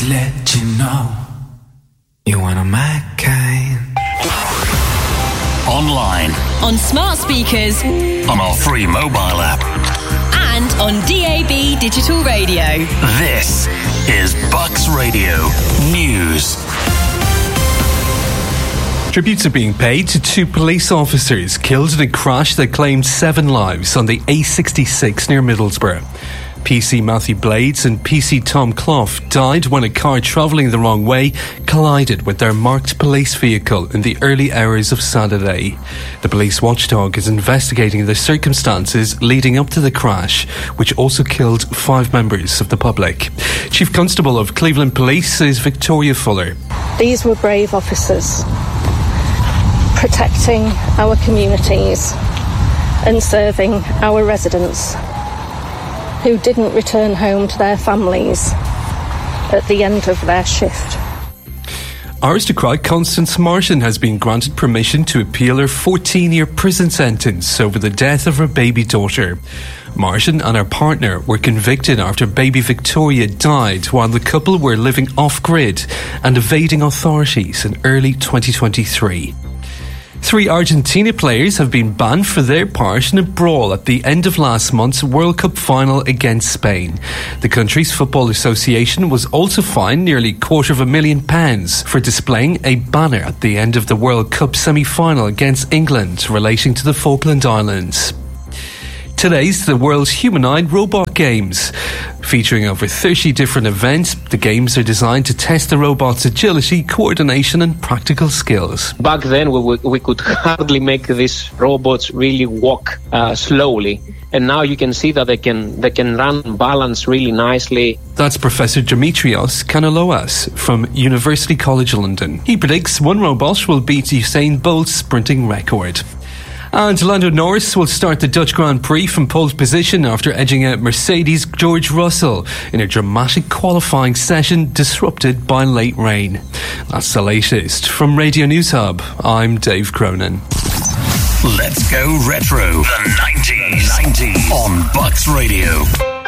let you know you're one of my kind. Online, on smart speakers, on our free mobile app, and on DAB digital radio. This is Bucks Radio News. Tributes are being paid to 2 police officers killed in a crash that claimed 7 lives on the A66 near Middlesbrough. PC Matthew Blades and PC Tom Clough died when a car travelling the wrong way collided with their marked police vehicle in the early hours of Saturday. The police watchdog is investigating the circumstances leading up to the crash, which also killed 5 members of the public. Chief Constable of Cleveland Police is Victoria Fuller. These were brave officers protecting our communities and serving our residents who didn't return home to their families at the end of their shift. Aristocrat Constance Martin has been granted permission to appeal her 14-year prison sentence over the death of her baby daughter. Martin and her partner were convicted after baby Victoria died while the couple were living off-grid and evading authorities in early 2023. 3 Argentina players have been banned for their part in a brawl at the end of last month's World Cup final against Spain. The country's football association was also fined nearly £250,000 for displaying a banner at the end of the World Cup semi-final against England relating to the Falkland Islands. Today's the World's Humanoid Robot Games. Featuring over 30 different events, the games are designed to test the robot's agility, coordination and practical skills. Back then, we could hardly make these robots really walk slowly. And now you can see that they can run and balance really nicely. That's Professor Dimitrios Kanaloas from University College London. He predicts one robot will beat Usain Bolt's sprinting record. And Lando Norris will start the Dutch Grand Prix from pole position after edging out Mercedes' George Russell in a dramatic qualifying session disrupted by late rain. That's the latest. From Radio News Hub, I'm Dave Cronin. Let's go retro. The 90s on Bucks Radio.